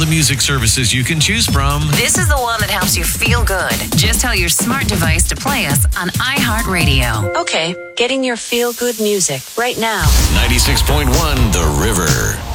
the music services you can choose from. This is the one that helps you feel good. Just tell your smart device to play us on iHeartRadio. Okay, getting your feel-good music right now. 96.1 The River.